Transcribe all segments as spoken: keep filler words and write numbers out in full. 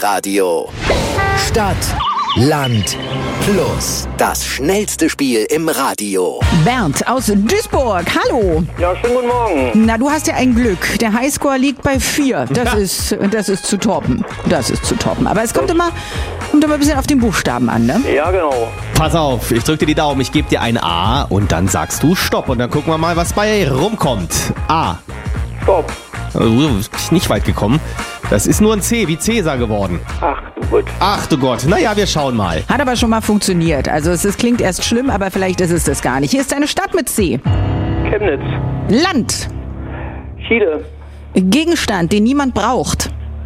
Radio. Stadt, Land, Plus. Das schnellste Spiel im Radio. Bernd aus Duisburg, hallo. Ja, schönen guten Morgen. Na, du hast ja ein Glück. Der Highscore liegt bei vier. Das, ja. ist, das ist zu toppen. Das ist zu toppen. Aber es kommt immer, kommt immer ein bisschen auf den Buchstaben an, ne? Ja, genau. Pass auf, ich drück dir die Daumen. Ich gebe dir ein A und dann sagst du Stopp. Und dann gucken wir mal, was bei rumkommt. A. Stopp. Also, du bist nicht weit gekommen. Das ist nur ein C, wie Cäsar geworden. Ach du Gott. Ach du Gott. Naja, wir schauen mal. Hat aber schon mal funktioniert. Also es ist, klingt erst schlimm, aber vielleicht ist es das gar nicht. Hier ist eine Stadt mit C. Chemnitz. Land. Chile. Gegenstand, den niemand braucht.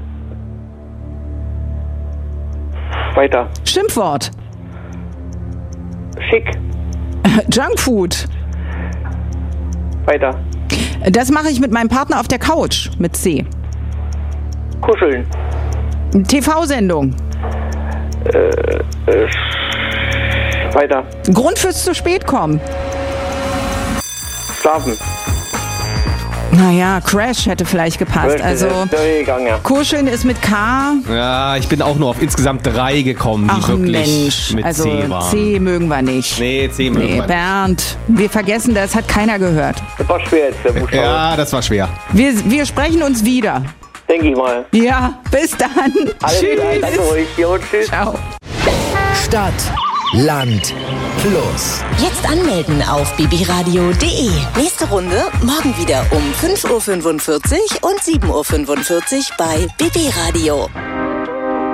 Weiter. Schimpfwort. Schick. Junkfood. Weiter. Das mache ich mit meinem Partner auf der Couch. Mit C. Kuscheln. T V-Sendung. Äh, äh, weiter. Grund fürs zu spät kommen. Schlafen. Naja, Crash hätte vielleicht gepasst. Also Kuscheln ist mit K. Ja, ich bin auch nur auf insgesamt drei gekommen, die Ach wirklich Mensch, mit also C waren. C mögen wir nicht. Nee, C mögen Nee, wir nicht. Bernd, wir vergessen das, hat keiner gehört. Das war schwer jetzt, der Buchstabe. Ja, das war schwer. Wir, wir sprechen uns wieder. Denke ich mal. Ja, bis dann. Alles Tschüss. klar, danke euch. Jo, tschüss. Ciao. Stadt, Land, Plus. Jetzt anmelden auf bibiradio punkt de. Nächste Runde morgen wieder um fünf Uhr fünfundvierzig und sieben Uhr fünfundvierzig bei B B Radio.